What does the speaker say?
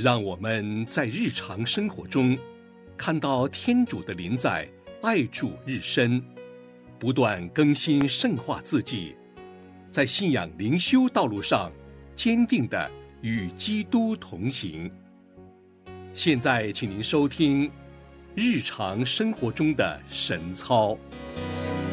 让我们在日常生活中看到天主的临在，爱主日深，不断更新圣化自己，在信仰灵修道路上坚定地与基督同行。现在请您收听日常生活中的神操。